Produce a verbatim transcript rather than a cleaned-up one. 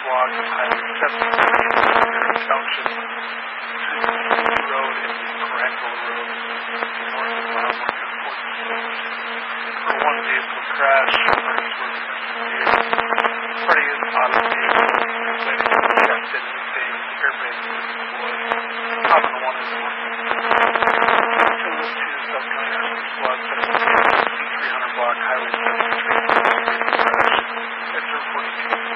block of Highway seventy-three in Woodbury Township between the Road and the Corango Road, north of mile one hundred forty-six. For one vehicle crash, parties were investigated. The party is out of vehicle, complaining that checked anything, airbag was deployed. Common one is one